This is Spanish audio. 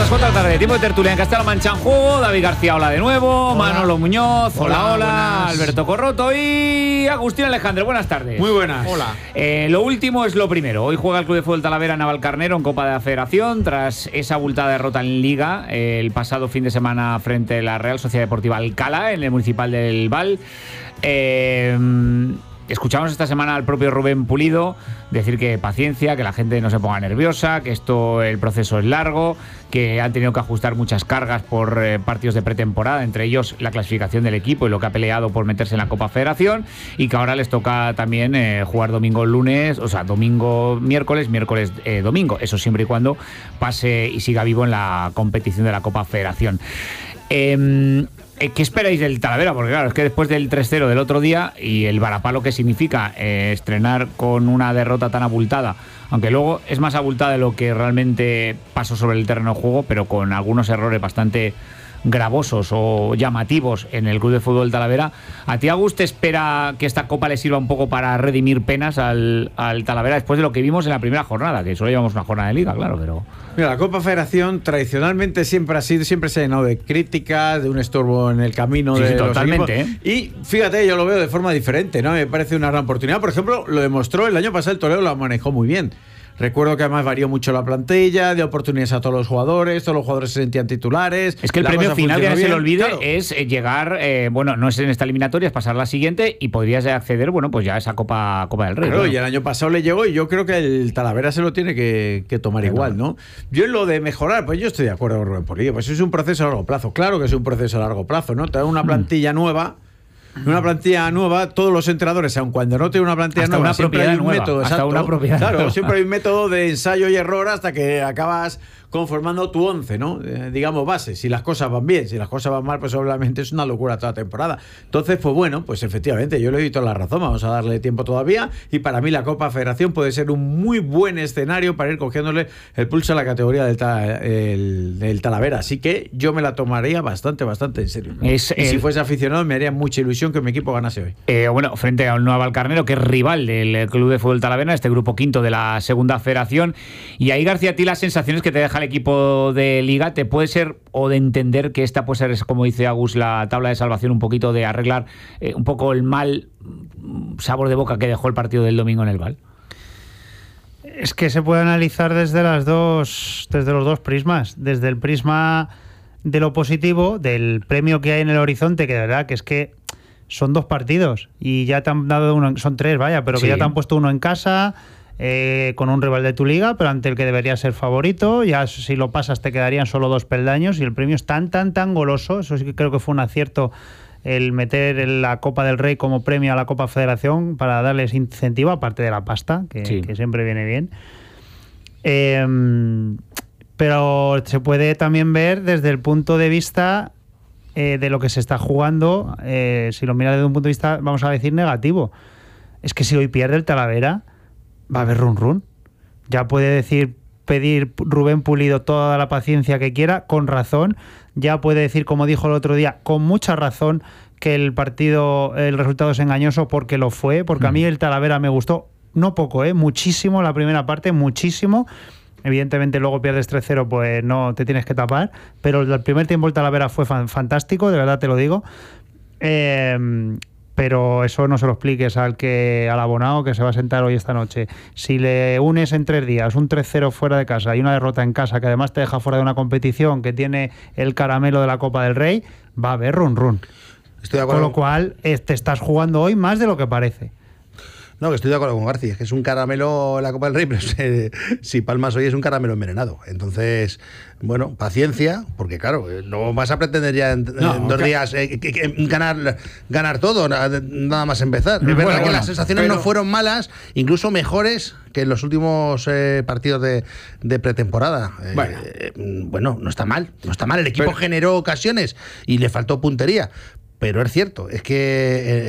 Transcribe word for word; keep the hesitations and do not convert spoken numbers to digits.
cuatro de la tarde, tiempo de tertulia en Castilla-La Mancha en juego. David García, hola de nuevo. Hola. Manolo Muñoz, hola, hola. hola. Alberto Corroto y Agustín Alejandre, buenas tardes. Muy buenas. Hola. Eh, lo último es lo primero. Hoy juega el Club de Fútbol Talavera Navalcarnero en Copa de la Federación tras esa abultada derrota en Liga eh, el pasado fin de semana frente a la Real Sociedad Deportiva Alcalá en el Municipal del Val. Eh... Escuchamos esta semana al propio Rubén Pulido decir que paciencia, que la gente no se ponga nerviosa, que esto, el proceso es largo, que han tenido que ajustar muchas cargas por eh, partidos de pretemporada, entre ellos la clasificación del equipo y lo que ha peleado por meterse en la Copa Federación, y que ahora les toca también eh, jugar domingo lunes, o sea, domingo miércoles, miércoles eh, domingo, eso siempre y cuando pase y siga vivo en la competición de la Copa Federación. Eh, ¿Qué esperáis del Talavera? Porque claro, es que después del tres cero del otro día y el varapalo que significa eh, estrenar con una derrota tan abultada, aunque luego es más abultada de lo que realmente pasó sobre el terreno de juego, pero con algunos errores bastante gravosos o llamativos en el Club de Fútbol Talavera. ¿A ti, Agus, te espera que esta Copa le sirva un poco para redimir penas al, al Talavera después de lo que vimos en la primera jornada? Que solo llevamos una jornada de Liga, claro, pero... Mira, la Copa Federación tradicionalmente siempre ha sido, siempre se ha llenado de críticas, de un estorbo en el camino sí, de sí, los totalmente, equipos. ¿eh? Y fíjate, yo lo veo de forma diferente, ¿no? Me parece una gran oportunidad. Por ejemplo, lo demostró el año pasado, el Toledo lo manejó muy bien. Recuerdo que además varió mucho la plantilla, dio oportunidades a todos los jugadores, todos los jugadores se sentían titulares. Es que el premio final, que no se le olvide, claro. es llegar, eh, bueno, no es en esta eliminatoria, es pasar la siguiente y podrías acceder, bueno, pues ya a esa Copa, Copa del Rey. Claro, bueno. Y el año pasado le llegó y yo creo que el Talavera se lo tiene que, que tomar bueno, igual, ¿no? Yo en lo de mejorar, pues yo estoy de acuerdo con Rubén Pulido, pues es un proceso a largo plazo, claro que es un proceso a largo plazo, ¿no? Te da una plantilla nueva. Una plantilla nueva, todos los entrenadores, aun cuando no tiene una plantilla hasta nueva, una siempre hay un nueva, método, hasta exacto. Una propiedad claro, nueva. siempre hay un método de ensayo y error hasta que acabas conformando tu once, ¿no? Eh, digamos base, si las cosas van bien, si las cosas van mal, pues obviamente es una locura toda la temporada. Entonces, pues bueno, pues efectivamente, yo le doy toda la razón, vamos a darle tiempo todavía, y para mí la Copa Federación puede ser un muy buen escenario para ir cogiéndole el pulso a la categoría del, ta, el, del Talavera, así que yo me la tomaría bastante, bastante en serio, ¿no? Es y el... si fuese aficionado me haría mucha ilusión que mi equipo ganase hoy. Eh, bueno, frente a un Navalcarnero que es rival del Club de Fútbol Talavera, este grupo quinto de la segunda federación, y ahí, García, a ti las sensaciones que te deja el equipo de Liga, ¿te puede ser o de entender que esta puede ser, como dice Agus, la tabla de salvación, un poquito de arreglar eh, un poco el mal sabor de boca que dejó el partido del domingo en el Val? Es que se puede analizar desde las dos, desde los dos prismas, desde el prisma de lo positivo, del premio que hay en el horizonte, que de verdad que es que son dos partidos y ya te han dado uno, son tres, vaya, pero que sí. Ya te han puesto uno en casa, eh, con un rival de tu liga, pero ante el que debería ser favorito. Ya si lo pasas te quedarían solo dos peldaños y el premio es tan, tan, tan goloso. Eso sí que creo que fue un acierto el meter la Copa del Rey como premio a la Copa Federación para darles incentivo, aparte de la pasta, que, sí. que siempre viene bien. Eh, pero se puede también ver desde el punto de vista eh, de lo que se está jugando, eh, si lo miras desde un punto de vista, vamos a decir, negativo. Es que si hoy pierde el Talavera, va a haber run run. Ya puede decir, pedir Rubén Pulido toda la paciencia que quiera, con razón. Ya puede decir, como dijo el otro día, con mucha razón, que el partido, el resultado es engañoso, porque lo fue, porque a mí el Talavera me gustó, no poco, ¿eh? muchísimo la primera parte, muchísimo. Evidentemente luego pierdes tres cero, pues no te tienes que tapar, pero el primer tiempo el Talavera fue fan, fantástico, de verdad te lo digo. Eh, pero eso no se lo expliques al que al abonado que se va a sentar hoy esta noche. Si le unes en tres días un tres cero fuera de casa y una derrota en casa, que además te deja fuera de una competición que tiene el caramelo de la Copa del Rey, va a haber run run. Estoy de acuerdo. Con lo cual te estás jugando hoy más de lo que parece. No, que estoy de acuerdo con García, es que es un caramelo la Copa del Rey, pero si, si palmas hoy es un caramelo envenenado. Entonces, bueno, paciencia, porque claro, no vas a pretender ya en, no, en dos okay. días eh, que, que ganar, ganar todo, nada más empezar. Es bueno, verdad bueno, que las sensaciones pero... no fueron malas, incluso mejores que en los últimos eh, partidos de, de pretemporada. Bueno. Eh, bueno, no está mal, no está mal. El equipo pero... generó ocasiones y le faltó puntería. Pero es cierto, es que... Eh,